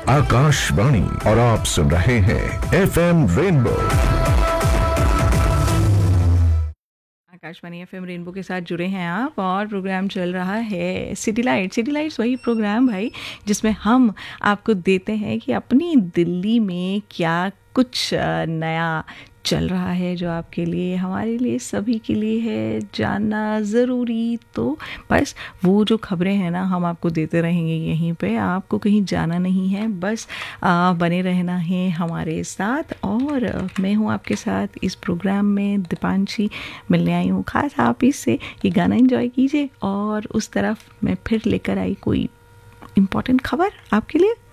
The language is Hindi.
आकाशवाणी और आप सुन रहे हैं FM rainbow. Akashvani FM rainbow के साथ जुड़े हैं आप और प्रोग्राम चल रहा है सिटी लाइट। सिटी लाइट्स वही प्रोग्राम भाई जिसमें हम आपको देते हैं कि अपनी दिल्ली में क्या कुछ नया चल रहा है जो आपके लिए, हमारे लिए, सभी के लिए है जानना ज़रूरी। तो बस वो जो खबरें हैं ना हम आपको देते रहेंगे यहीं पे, आपको कहीं जाना नहीं है, बस बने रहना है हमारे साथ। और मैं हूँ आपके साथ इस प्रोग्राम में, दीपांशी मिलने आई हूँ खास आप इससे। ये गाना एंजॉय कीजिए और उस तरफ मैं फिर लेकर आई कोई इम्पोर्टेंट खबर आपके लिए।